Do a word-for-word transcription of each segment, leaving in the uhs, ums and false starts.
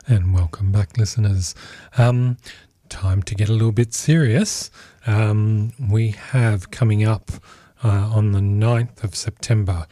And welcome back, listeners. Um, time to get a little bit serious. Um, we have coming up uh, on the ninth of September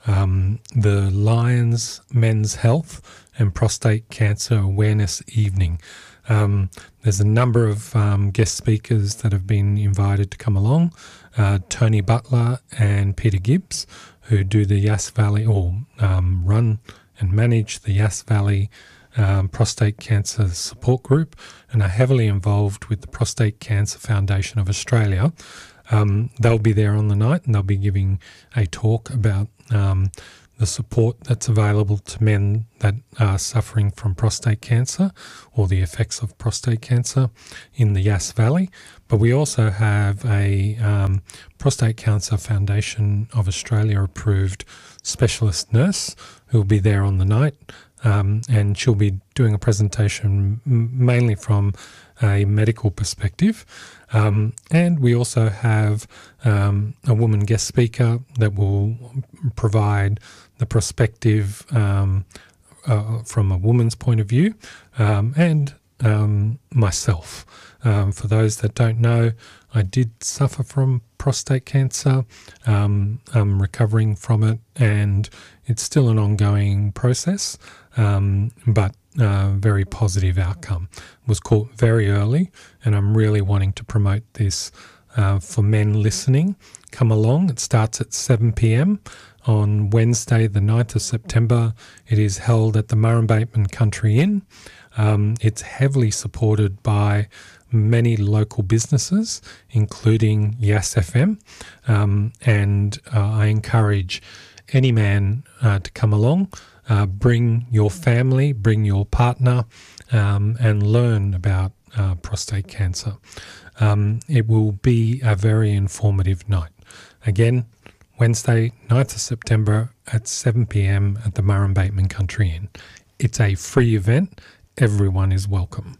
um, the Lions Men's Health and Prostate Cancer Awareness Evening. Um, there's a number of um, guest speakers that have been invited to come along. Uh, Tony Butler and Peter Gibbs, who do the Yass Valley or um, run and manage the Yass Valley Um, prostate cancer support group and are heavily involved with the Prostate Cancer Foundation of Australia. Um, they'll be there on the night and they'll be giving a talk about um, the support that's available to men that are suffering from prostate cancer or the effects of prostate cancer in the Yass Valley. But we also have a um, Prostate Cancer Foundation of Australia approved specialist nurse who will be there on the night. Um, and she'll be doing a presentation m- mainly from a medical perspective. Um, and we also have um, a woman guest speaker that will provide the perspective um, uh, from a woman's point of view, um, and um, myself. Um, for those that don't know, I did suffer from prostate cancer. Um, I'm recovering from it, and it's still an ongoing process, um, but uh, very positive outcome. Was caught very early, and I'm really wanting to promote this uh, for men listening. Come along. It starts at seven p.m. on Wednesday, the ninth of September. It is held at the Murrumbateman Country Inn. Um, it's heavily supported by many local businesses, including Yass F M, um, and uh, I encourage any man uh, to come along, uh, bring your family, bring your partner, um, and learn about uh, prostate cancer. Um, it will be a very informative night. Again, Wednesday, ninth of September at seven p.m. at the Murrumbateman Country Inn. It's a free event. Everyone is welcome.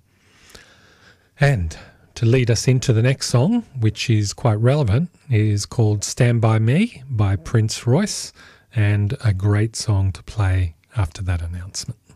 And to lead us into the next song, which is quite relevant, is called Stand By Me by Prince Royce, and a great song to play after that announcement.